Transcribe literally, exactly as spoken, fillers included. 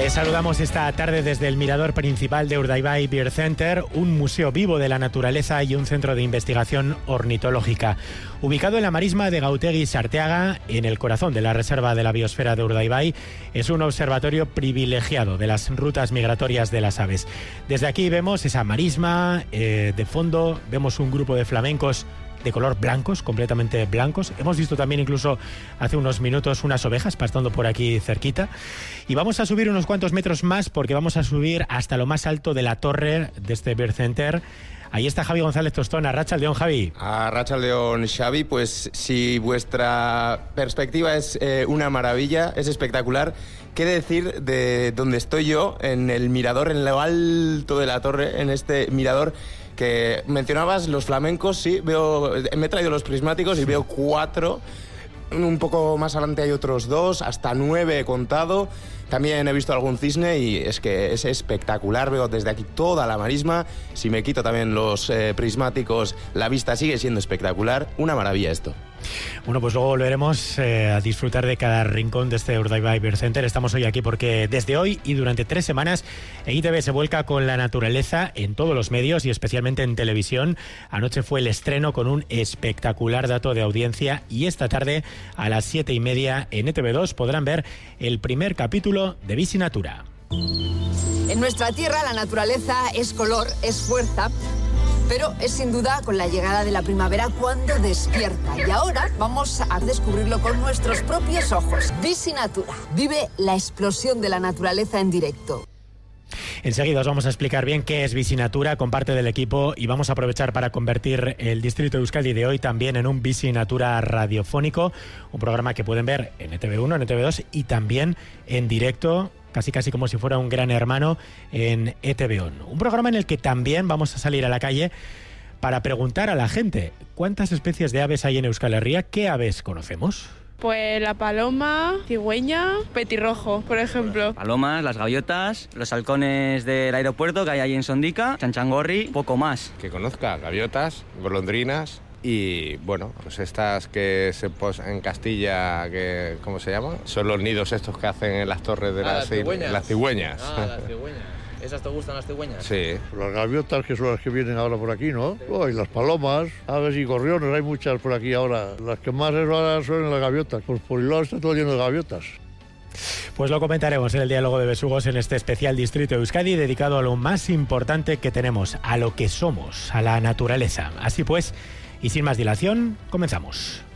Les saludamos esta tarde desde el mirador principal de Urdaibai Bird Center, un museo vivo de la naturaleza y un centro de investigación ornitológica. Ubicado en la marisma de Gautegi-Sarteaga, en el corazón de la Reserva de la Biosfera de Urdaibai, es un observatorio privilegiado de las rutas migratorias de las aves. Desde aquí vemos esa marisma, eh, de fondo vemos un grupo de flamencos de color blancos, completamente blancos. Hemos visto también incluso hace unos minutos unas ovejas pastando por aquí cerquita. Y vamos a subir unos cuantos metros más porque vamos a subir hasta lo más alto de la torre de este Bird Center. Ahí está Javi González Tostón. Arratsaldeon, Javi. Arratsaldeon, Xavi. Pues si vuestra perspectiva es eh, una maravilla, es espectacular, ¿qué decir de donde estoy yo, en el mirador, en lo alto de la torre, en este mirador que mencionabas, los flamencos? Sí, veo, me he traído los prismáticos y veo cuatro. Un poco más adelante hay otros dos, hasta nueve he contado. También he visto algún cisne y es que es espectacular. Veo desde aquí toda la marisma. Si me quito también los eh, prismáticos, la vista sigue siendo espectacular. Una maravilla esto. Bueno, pues luego volveremos eh, a disfrutar de cada rincón de este Urdaibai Bird Center. Estamos hoy aquí porque desde hoy y durante tres semanas E I Te Be se vuelca con la naturaleza en todos los medios y especialmente en televisión. Anoche fue el estreno con un espectacular dato de audiencia y esta tarde a las siete y media en E Te Be dos podrán ver el primer capítulo de Bici Natura. En nuestra tierra la naturaleza es color, es fuerza, pero es sin duda con la llegada de la primavera cuando despierta. Y ahora vamos a descubrirlo con nuestros propios ojos. Bici Natura. Vive la explosión de la naturaleza en directo. Enseguida os vamos a explicar bien qué es Bici Natura con parte del equipo y vamos a aprovechar para convertir el distrito de Euskadi de hoy también en un Bici Natura radiofónico, un programa que pueden ver en E Te Be uno, en E Te Be dos y también en directo, casi casi como si fuera un gran hermano, en E Te Be uno. Un programa en el que también vamos a salir a la calle para preguntar a la gente cuántas especies de aves hay en Euskal Herria, qué aves conocemos. Pues la paloma, cigüeña, petirrojo, por ejemplo. Palomas, las gaviotas, los halcones del aeropuerto que hay ahí en Sondica, chanchangorri, poco más. Que conozca gaviotas, golondrinas y, bueno, pues estas que se posan en Castilla, que ¿cómo se llama? Son los nidos estos que hacen en las torres de ah, las, las cigüeñas. Las cigüeñas. Ah, las cigüeñas. ¿Esas te gustan, las cigüeñas? Sí. Las gaviotas, que son las que vienen ahora por aquí, ¿no? Oh, y las palomas, aves y gorriones, hay muchas por aquí ahora. Las que más es ahora son las gaviotas, pues por el lado está todo lleno de gaviotas. Pues lo comentaremos en el diálogo de Besugos en este especial Distrito de Euskadi dedicado a lo más importante que tenemos, a lo que somos, a la naturaleza. Así pues, y sin más dilación, comenzamos.